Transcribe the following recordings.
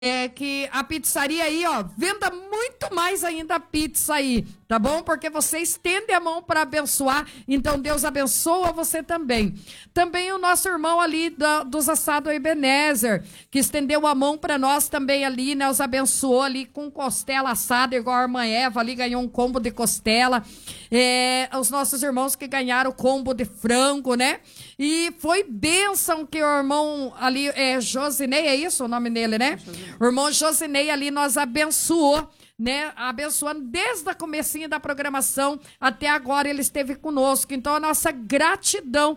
que a pizzaria aí, ó, venda muito mais ainda a pizza aí, tá bom? Porque você estende a mão para abençoar, então Deus abençoa você também. Também o nosso irmão ali dos assados Ebenezer, que estendeu a mão para nós também ali, né? Os abençoou ali com costela assada, igual a irmã Eva ali ganhou um combo de costela. Os nossos irmãos que ganharam o combo de frango, né? E foi bênção que o irmão ali, Josinei, é isso o nome dele, né? O irmão Josinei ali nos abençoou, né? Abençoando desde o comecinho da programação até agora ele esteve conosco. Então a nossa gratidão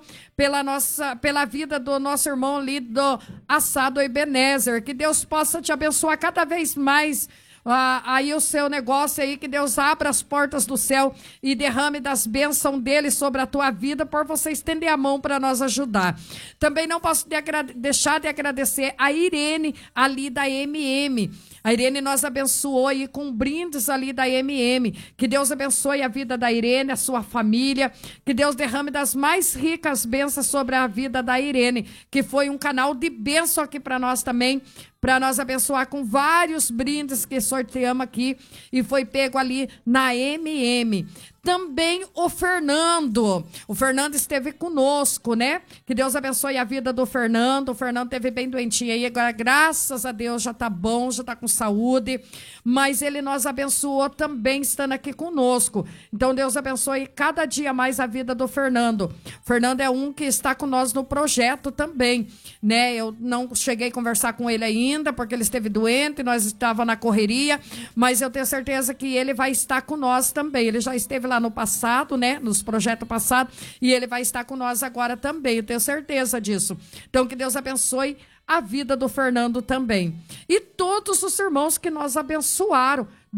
pela vida do nosso irmão ali do assado Ebenezer. Que Deus possa te abençoar cada vez mais. Aí o seu negócio aí, que Deus abra as portas do céu e derrame das bênçãos dele sobre a tua vida, por você estender a mão para nos ajudar. Também não posso deixar de agradecer a Irene ali da MM. A Irene nos abençoou aí com brindes ali da MM. Que Deus abençoe a vida da Irene, a sua família. Que Deus derrame das mais ricas bênçãos sobre a vida da Irene, que foi um canal de bênção aqui para nós também, para nós abençoar com vários brindes que sorteamos aqui e foi pego ali na MM. Também o Fernando esteve conosco, né? Que Deus abençoe a vida do Fernando. O Fernando esteve bem doentinho aí, agora graças a Deus já tá bom, já tá com saúde, mas ele nos abençoou também estando aqui conosco. Então Deus abençoe cada dia mais a vida do Fernando. O Fernando é um que está com nós no projeto também, né? Eu não cheguei a conversar com ele ainda, porque ele esteve doente, nós estávamos na correria, mas eu tenho certeza que ele vai estar com nós também. Ele já esteve lá no passado, né, nos projetos passados, e ele vai estar com nós agora também, eu tenho certeza disso. Então, que Deus abençoe a vida do Fernando também. E todos os irmãos que nós abençoaram de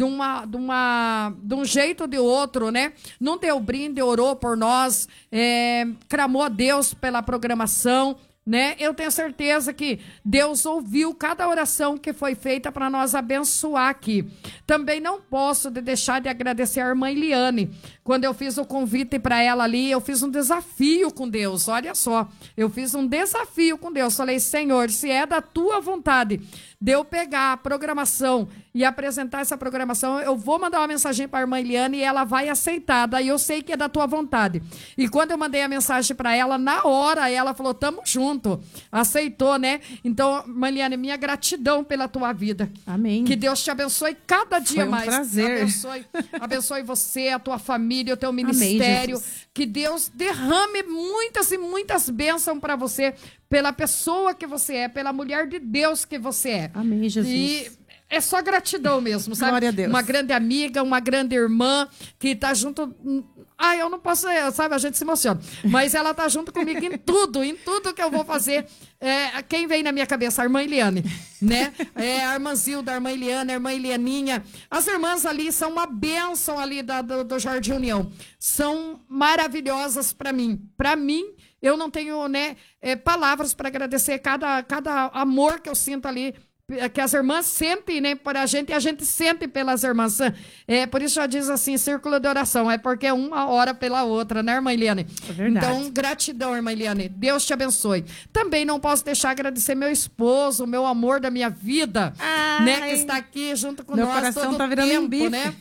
um jeito ou de outro, né? Não deu brinde, orou por nós, clamou a Deus pela programação, né? Eu tenho certeza que Deus ouviu cada oração que foi feita para nós abençoar aqui. Também não posso deixar de agradecer a irmã Eliane. Quando eu fiz o convite para ela ali, eu fiz um desafio com Deus. Olha só, eu fiz um desafio com Deus. Falei, Senhor, se é da tua vontade de eu pegar a programação e apresentar essa programação, eu vou mandar uma mensagem para a irmã Eliane e ela vai aceitar. Daí eu sei que é da tua vontade. E quando eu mandei a mensagem para ela, na hora ela falou, tamo junto. Aceitou, né? Então, irmã Eliane, minha gratidão pela tua vida. Amém. Que Deus te abençoe cada dia Foi um mais. prazer. Abençoe você, a tua família, o teu ministério. Amém, que Deus derrame muitas e muitas bênçãos para você, pela pessoa que você é, pela mulher de Deus que você é. Amém, Jesus. E é só gratidão mesmo, sabe? Glória a Deus. Uma grande amiga, uma grande irmã que está junto. Eu não posso, sabe? A gente se emociona. Mas ela está junto comigo em tudo que eu vou fazer. Quem vem na minha cabeça? A irmã Eliane, né? A irmã Zilda, a irmã Eliane, a irmã Elianinha. As irmãs ali são uma bênção ali do Jardim União. São maravilhosas para mim. Para mim, eu não tenho, né, palavras para agradecer cada amor que eu sinto ali, que as irmãs sentem, né, por a gente, e a gente sente pelas irmãs. Por isso já diz assim, círculo de oração, porque uma ora pela outra, né, irmã Eliane? É verdade. Então, gratidão, irmã Eliane. Deus te abençoe. Também não posso deixar de agradecer meu esposo, o meu amor da minha vida, né, que está aqui junto com meu nós coração todo tá virando tempo, um bife. né?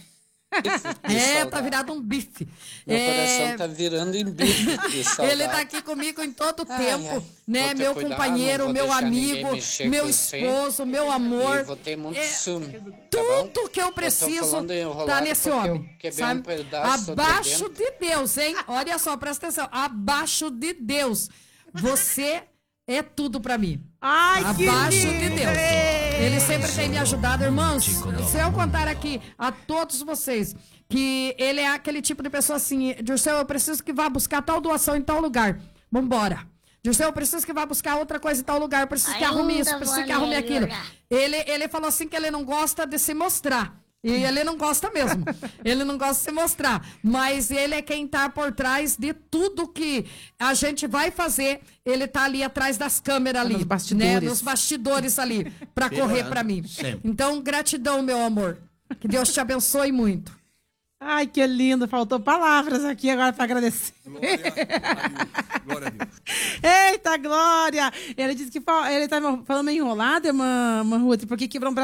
Tá virado um bife. Meu coração tá virando em bife de saudade. Ele tá aqui comigo em todo o tempo, né? Vou ter Meu cuidado, companheiro, não vou meu deixar ninguém amigo, mexer meu com você. esposo, meu amor. E vou ter muito ciúme, tá bom? Tudo que eu preciso falando enrolado tá nesse porque eu homem, quebrei sabe? um pedaço Abaixo de de Deus, hein? Olha só, presta atenção. Abaixo de Deus. Você é tudo pra mim. Ai, que Abaixo de lindo. Deus. Ele sempre tem me ajudado, irmãos. Se eu contar aqui a todos vocês que ele é aquele tipo de pessoa assim, Dirceu, eu preciso que vá buscar tal doação em tal lugar. Vambora. Dirceu, eu preciso que vá buscar outra coisa em tal lugar. Eu preciso que arrume isso, eu preciso que arrume aquilo. Ele falou assim que ele não gosta de se mostrar. E ele não gosta mesmo. Ele não gosta de se mostrar. Mas ele é quem tá por trás de tudo que a gente vai fazer. Ele tá ali atrás das câmeras ali. Nos bastidores. Né? Nos bastidores ali. Pra correr pra mim. Sempre. Então, gratidão, meu amor. Que Deus te abençoe muito. Ai, que lindo. Faltou palavras aqui agora para agradecer. Glória a Deus. Eita, Glória! Ele disse que ele tá falando meio enrolado, irmã Ruth, porque quebrou um